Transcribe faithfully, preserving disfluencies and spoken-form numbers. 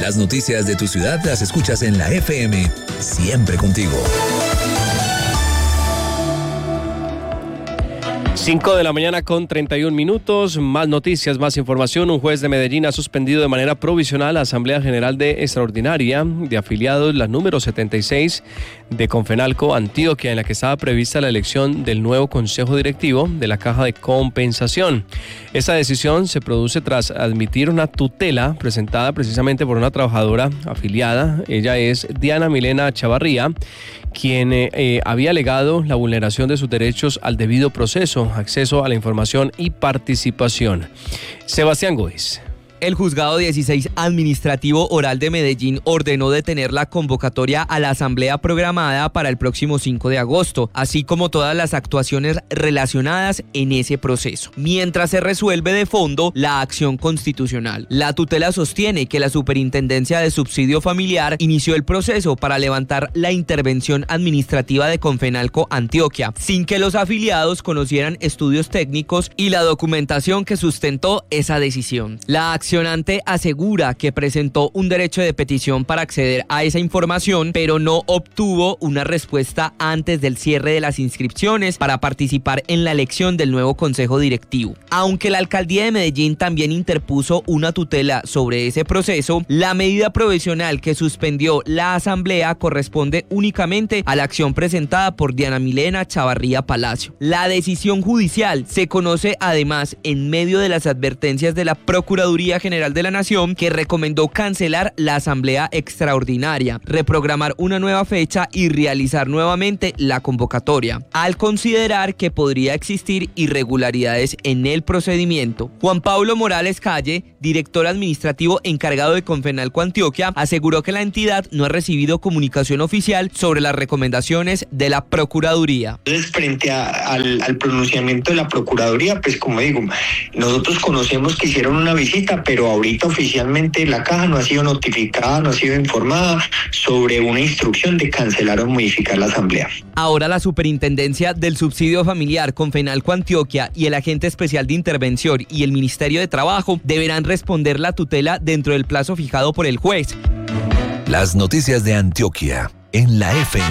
Las noticias de tu ciudad las escuchas en la F M, siempre contigo. cinco de la mañana con treinta y un minutos, más noticias, más información. Un juez de Medellín ha suspendido de manera provisional la Asamblea General de Extraordinaria de afiliados, la número setenta y seis de Confenalco Antioquia, en la que estaba prevista la elección del nuevo Consejo Directivo de la Caja de Compensación. Esta decisión se produce tras admitir una tutela presentada precisamente por una trabajadora afiliada. Ella es Diana Milena Chavarría, quien eh, eh, había alegado la vulneración de sus derechos al debido proceso, acceso a la información y participación. Sebastián Gómez. El Juzgado dieciséis Administrativo Oral de Medellín ordenó detener la convocatoria a la asamblea programada para el próximo cinco de agosto, así como todas las actuaciones relacionadas en ese proceso, mientras se resuelve de fondo la acción constitucional. La tutela sostiene que la Superintendencia de Subsidio Familiar inició el proceso para levantar la intervención administrativa de Confenalco Antioquia, sin que los afiliados conocieran estudios técnicos y la documentación que sustentó esa decisión. La acción accionante asegura que presentó un derecho de petición para acceder a esa información, pero no obtuvo una respuesta antes del cierre de las inscripciones para participar en la elección del nuevo Consejo Directivo. Aunque la Alcaldía de Medellín también interpuso una tutela sobre ese proceso, la medida provisional que suspendió la asamblea corresponde únicamente a la acción presentada por Diana Milena Chavarría Palacio. La decisión judicial se conoce además en medio de las advertencias de la Procuraduría General de la Nación, que recomendó cancelar la asamblea extraordinaria, reprogramar una nueva fecha y realizar nuevamente la convocatoria, al considerar que podría existir irregularidades en el procedimiento. Juan Pablo Morales Calle, director administrativo encargado de Confenalco Antioquia, aseguró que la entidad no ha recibido comunicación oficial sobre las recomendaciones de la Procuraduría. Entonces, frente a, al, al pronunciamiento de la Procuraduría, pues como digo, nosotros conocemos que hicieron una visita, pero ahorita oficialmente la Caja no ha sido notificada, no ha sido informada sobre una instrucción de cancelar o modificar la asamblea. Ahora la Superintendencia del Subsidio Familiar, Confenalco Antioquia y el Agente Especial de Intervención y el Ministerio de Trabajo deberán responder la tutela dentro del plazo fijado por el juez. Las noticias de Antioquia en la F M.